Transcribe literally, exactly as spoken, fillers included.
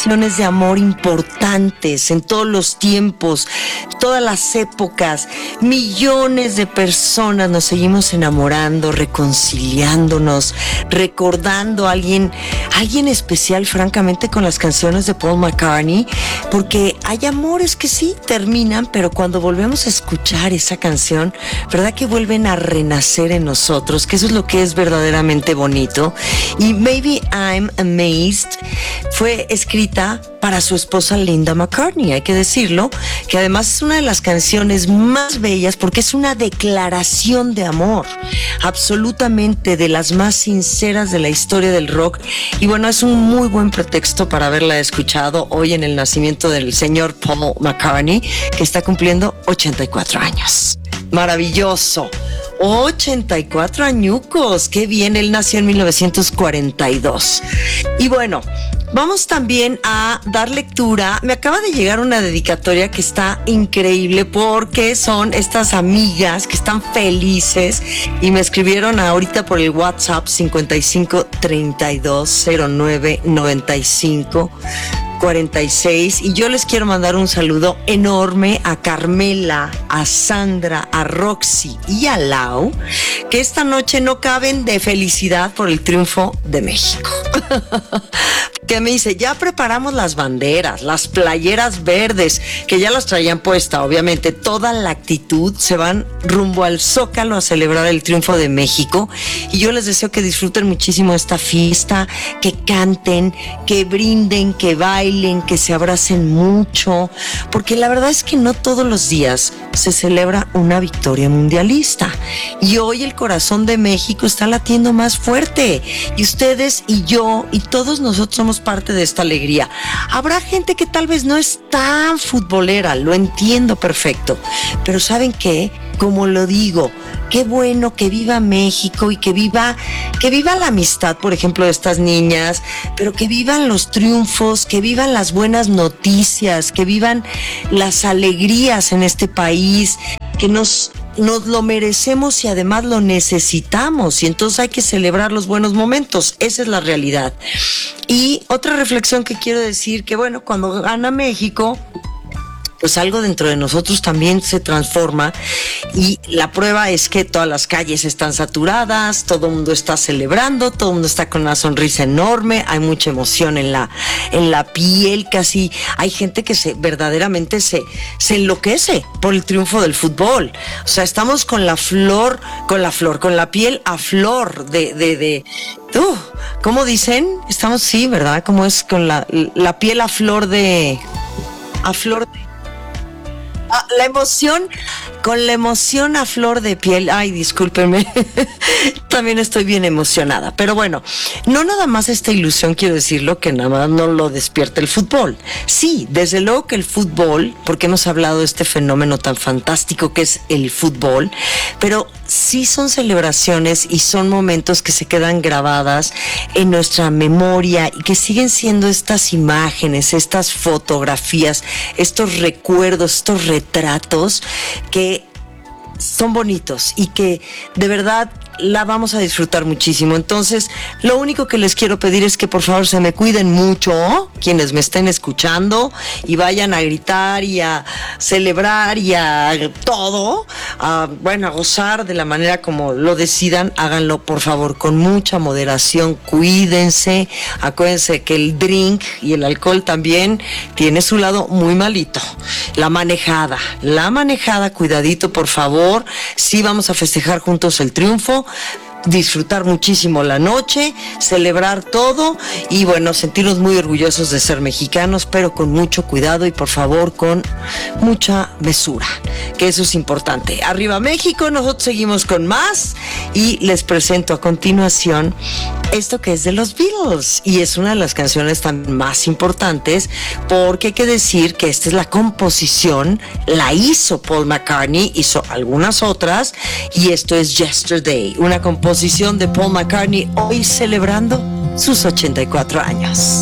canciones de amor importantes en todos los tiempos, todas las épocas. Millones de personas nos seguimos enamorando, reconciliándonos, recordando a alguien, alguien especial, francamente, con las canciones de Paul McCartney, porque hay amores que sí terminan, pero cuando volvemos a escuchar esa canción, ¿verdad que vuelven a renacer en nosotros? Que eso es lo que es verdaderamente bonito. Y Maybe I'm Amazed fue escrita para su esposa Linda McCartney, hay que decirlo, que además es una de las canciones más bellas porque es una declaración de amor, absolutamente de las más sinceras de la historia del rock. Y bueno, es un muy buen pretexto para haberla escuchado hoy en el nacimiento del señor Paul McCartney, que está cumpliendo ochenta y cuatro años. Maravilloso. ochenta y cuatro añucos, qué bien, él nació en mil novecientos cuarenta y dos. Y bueno, vamos también a dar lectura. Me acaba de llegar una dedicatoria que está increíble porque son estas amigas que están felices y me escribieron ahorita por el WhatsApp cincuenta y cinco treinta y dos cero nueve noventa y cinco cuarenta y seis, y yo les quiero mandar un saludo enorme a Carmela, a Sandra, a Roxy y a Lau, que esta noche no caben de felicidad por el triunfo de México. Que me dice, ya preparamos las banderas, las playeras verdes, que ya las traían puesta, obviamente, toda la actitud, se van rumbo al Zócalo a celebrar el triunfo de México, y yo les deseo que disfruten muchísimo esta fiesta, que canten, que brinden, que bailen, que se abracen mucho, porque la verdad es que no todos los días se celebra una victoria mundialista, y hoy el corazón de México está latiendo más fuerte, y ustedes y yo y todos nosotros somos parte de esta alegría. Habrá gente que tal vez no es tan futbolera, lo entiendo perfecto, pero ¿saben qué? Como lo digo, qué bueno que viva México y que viva, que viva la amistad, por ejemplo, de estas niñas, pero que vivan los triunfos, que vivan las buenas noticias, que vivan las alegrías en este país, que nos nos lo merecemos y además lo necesitamos, y entonces hay que celebrar los buenos momentos. Esa es la realidad. Y otra reflexión que quiero decir, que bueno, cuando gana México, pues algo dentro de nosotros también se transforma, y la prueba es que todas las calles están saturadas, todo el mundo está celebrando, todo el mundo está con una sonrisa enorme, hay mucha emoción en la, en la piel, casi hay gente que se verdaderamente se, se enloquece por el triunfo del fútbol. O sea, estamos con la flor, con la flor, con la piel a flor de, de, de uh, ¿cómo dicen? Estamos, sí, ¿verdad? ¿Cómo es? Con la, la piel a flor de, a flor de Ah, la emoción, con la emoción a flor de piel. Ay, discúlpenme, también estoy bien emocionada. Pero bueno, no nada más esta ilusión, quiero decirlo, que nada más no lo despierta el fútbol. Sí, desde luego que el fútbol, porque hemos hablado de este fenómeno tan fantástico que es el fútbol, pero sí son celebraciones y son momentos que se quedan grabadas en nuestra memoria y que siguen siendo estas imágenes, estas fotografías, estos recuerdos, estos retratos que son bonitos y que de verdad la vamos a disfrutar muchísimo. Entonces, lo único que les quiero pedir es que por favor se me cuiden mucho, quienes me estén escuchando, y vayan a gritar y a celebrar y a todo, a, bueno, a gozar de la manera como lo decidan. Háganlo por favor con mucha moderación, cuídense, acuérdense que el drink y el alcohol también tiene su lado muy malito. La manejada, la manejada, cuidadito por favor. Sí, vamos a festejar juntos el triunfo, disfrutar muchísimo la noche, celebrar todo y bueno, sentirnos muy orgullosos de ser mexicanos, pero con mucho cuidado y por favor con mucha mesura, que eso es importante. Arriba México, nosotros seguimos con más y les presento a continuación esto que es de los Beatles, y es una de las canciones tan más importantes porque hay que decir que esta es la composición, la hizo Paul McCartney, hizo algunas otras, y esto es Yesterday, una composición de Paul McCartney hoy celebrando sus ochenta y cuatro años.